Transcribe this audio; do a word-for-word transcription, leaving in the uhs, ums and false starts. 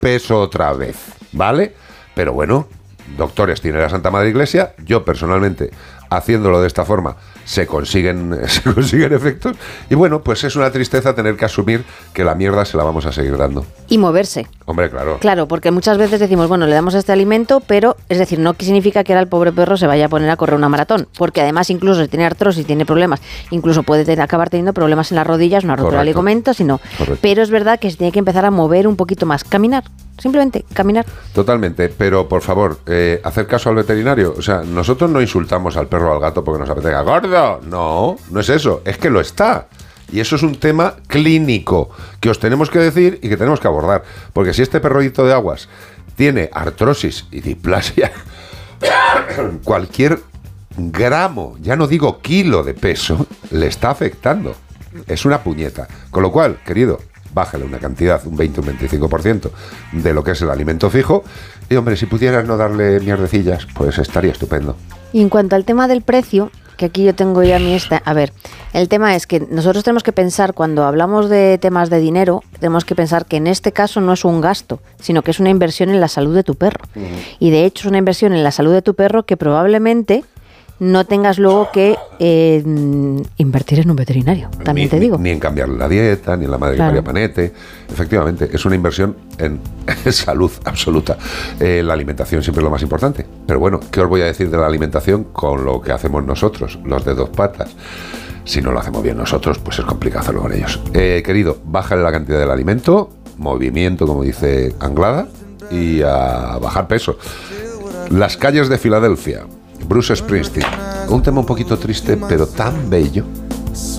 peso otra vez, ¿vale? Pero bueno, doctores tiene la Santa Madre Iglesia, yo personalmente, haciéndolo de esta forma, se consiguen, se consiguen efectos, y bueno, pues es una tristeza tener que asumir que la mierda se la vamos a seguir dando. Y moverse. Hombre, claro. Claro, porque muchas veces decimos, bueno, le damos este alimento, pero, es decir, no significa que ahora el pobre perro se vaya a poner a correr una maratón, porque además incluso si tiene artrosis, tiene problemas, incluso puede tener, acabar teniendo problemas en las rodillas, una rotura de ligamento, sino, pero es verdad que se tiene que empezar a mover un poquito más, caminar, simplemente caminar. Totalmente, pero por favor, eh, hacer caso al veterinario. O sea, nosotros no insultamos al perro o al gato porque nos apetezca. ¡Gordo! No, no es eso, es que lo está. Y eso es un tema clínico que os tenemos que decir y que tenemos que abordar. Porque si este perrollito de aguas tiene artrosis y displasia, cualquier gramo, ya no digo kilo de peso, le está afectando. Es una puñeta. Con lo cual, querido, bájale una cantidad, un veinte, un veinticinco por ciento de lo que es el alimento fijo. Y hombre, si pudieras no darle mierdecillas, pues estaría estupendo. Y en cuanto al tema del precio, que aquí yo tengo ya mi esta, a ver, el tema es que nosotros tenemos que pensar, cuando hablamos de temas de dinero, tenemos que pensar que en este caso no es un gasto, sino que es una inversión en la salud de tu perro. Uh-huh. Y de hecho es una inversión en la salud de tu perro que probablemente no tengas luego que eh, invertir en un veterinario, también ni, te digo. Ni, ni en cambiarle la dieta, ni en la madre claro. María Panete. Efectivamente, es una inversión en, en salud absoluta. Eh, la alimentación siempre es lo más importante. Pero bueno, ¿qué os voy a decir de la alimentación con lo que hacemos nosotros, los de dos patas? Si no lo hacemos bien nosotros, pues es complicado hacerlo con ellos. Eh, querido, bájale la cantidad del alimento, movimiento, como dice Anglada, y a bajar peso. Las calles de Filadelfia, Bruce Springsteen. Un tema un poquito triste, pero tan bello.